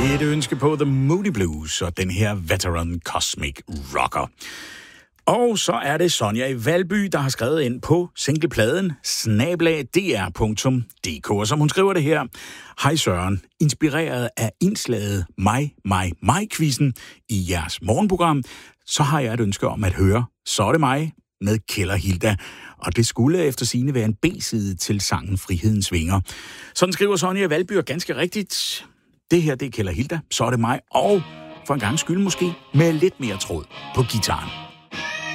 Et ønske på The Moody Blues og den her Veteran Cosmic Rocker. Og så er det Sonja i Valby, der har skrevet ind på singlepladen @dr.dk, og som hun skriver det her: Hej Søren, inspireret af indslaget mig-quizzen i jeres morgenprogram, så har jeg et ønske om at høre Så er det mig med Keld og Hilda. Og det skulle efter sigende være en B-side til sangen Frihedens Vinger. Sådan skriver Sonja i Valby, og ganske rigtigt. Det her, det er Keld og Hilda, Så er det mig, og for en gang skyld måske med lidt mere tråd på gitaren.